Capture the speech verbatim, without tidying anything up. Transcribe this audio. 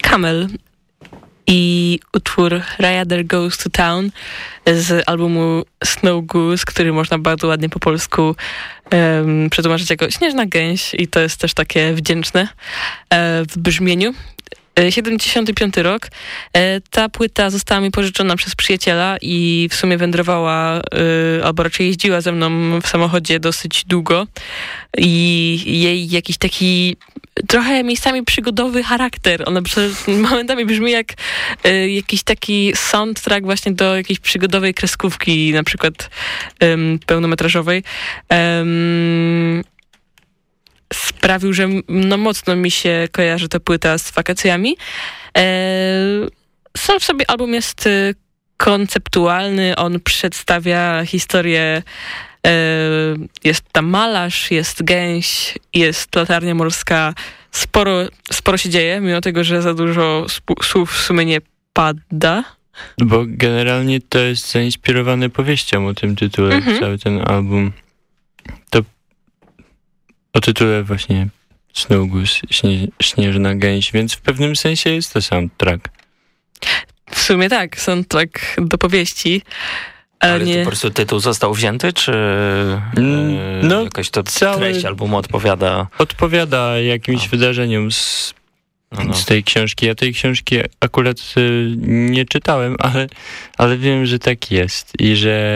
Camel i utwór Ryder Goes to Town z albumu Snow Goose, który można bardzo ładnie po polsku um, przetłumaczyć jako Śnieżna gęś i to jest też takie wdzięczne e, w brzmieniu. siedemdziesiąty piąty rok. Ta płyta została mi pożyczona przez przyjaciela i w sumie wędrowała, albo raczej jeździła ze mną w samochodzie dosyć długo i jej jakiś taki trochę miejscami przygodowy charakter. Ona momentami brzmi jak jakiś taki soundtrack właśnie do jakiejś przygodowej kreskówki, na przykład um, pełnometrażowej. Um, sprawił, że no mocno mi się kojarzy ta płyta z wakacjami. Eee, sam w sobie album jest konceptualny, on przedstawia historię, eee, jest tam malarz, jest gęś, jest latarnia morska, sporo, sporo się dzieje, mimo tego, że za dużo sp- słów w sumie nie pada. Bo generalnie to jest zainspirowane powieścią o tym tytule, mhm. cały ten album. To o tytule właśnie Snow Goose, śnie, Śnieżna gęś, więc w pewnym sensie jest to soundtrack. W sumie tak, soundtrack do powieści. Ale, ale nie... to po prostu tytuł został wzięty, czy mm, no, jakoś to treść albumu odpowiada? Odpowiada jakimś A. wydarzeniom z, no, no. z tej książki. Ja tej książki akurat y, nie czytałem, ale, ale wiem, że tak jest i że